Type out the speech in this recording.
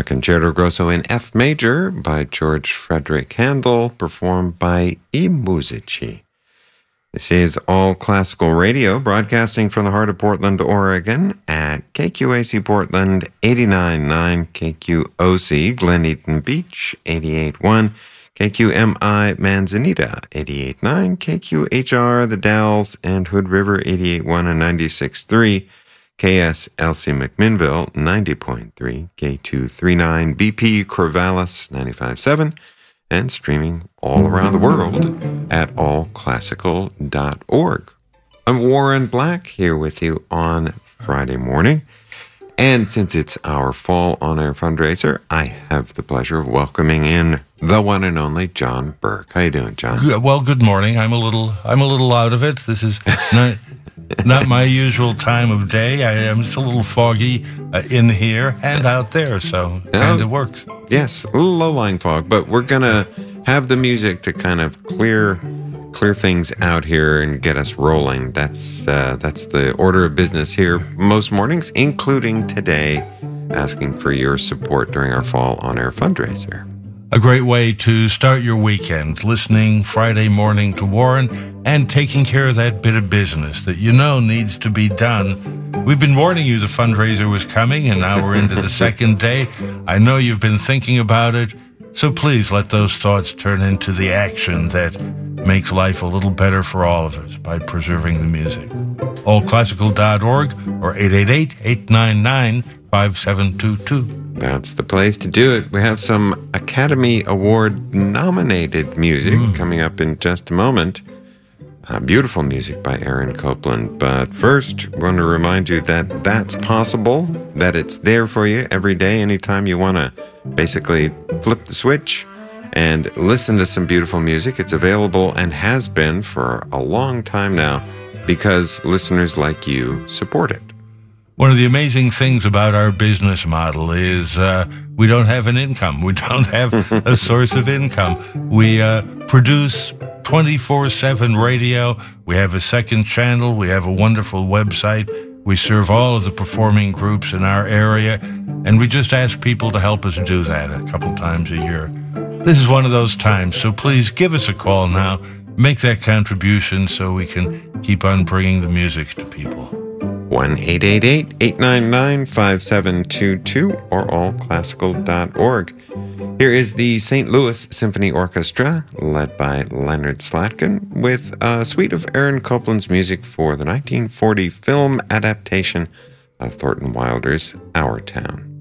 a concerto grosso in F major by George Frederick Handel, performed by I Musici. This is All Classical Radio, broadcasting from the heart of Portland, Oregon, at KQAC Portland 89.9, KQOC Glen Eaton Beach 88.1, KQMI Manzanita 88.9, KQHR The Dalles and Hood River 88.1 and 96.3, KSLC McMinnville 90.3, K239 BP Corvallis 95.7, and streaming all around the world at allclassical.org. I'm Warren Black here with you on Friday morning. And since it's our Fall On Air fundraiser, I have the pleasure of welcoming in the one and only John Burke. How you doing, John? Well, good morning. I'm a little out of it. This is not my usual time of day. I am just a little foggy in here and out there, so kind of works. Yes, a little low-lying fog, but we're going to have the music to kind of clear things out here and get us rolling. That's the order of business here most mornings, including today, asking for your support during our Fall On Air fundraiser. A great way to start your weekend, listening Friday morning to Warren and taking care of that bit of business that you know needs to be done. We've been warning you the fundraiser was coming, and now we're into the second day. I know you've been thinking about it, so please let those thoughts turn into the action that makes life a little better for all of us by preserving the music. allclassical.org or 888-899-5722. That's the place to do it. We have some Academy Award nominated music coming up in just a moment. Beautiful music by Aaron Copland. But first, I want to remind you that that's possible, that it's there for you every day, anytime you want to basically flip the switch and listen to some beautiful music. It's available and has been for a long time now because listeners like you support it. One of the amazing things about our business model is we don't have an income. We don't have a source of income. We produce 24/7 radio. We have a second channel. We have a wonderful website. We serve all of the performing groups in our area, and we just ask people to help us do that a couple times a year. This is one of those times, so please give us a call now. Make that contribution so we can keep on bringing the music to people. 1-888-899-5722 or allclassical.org. Here is the St. Louis Symphony Orchestra, led by Leonard Slatkin, with a suite of Aaron Copland's music for the 1940 film adaptation of Thornton Wilder's Our Town.